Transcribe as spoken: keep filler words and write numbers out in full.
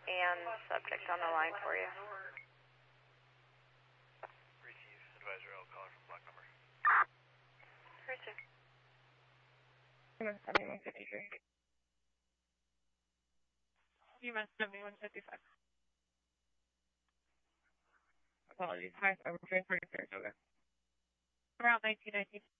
and subject on the line for you. Receive, advisor L calling from block number. Receive. seventy-one fifty-three. U S seventy-one fifty-five. Apologies. Hi, I'm transferring to Saratoga. Around nineteen nineteen.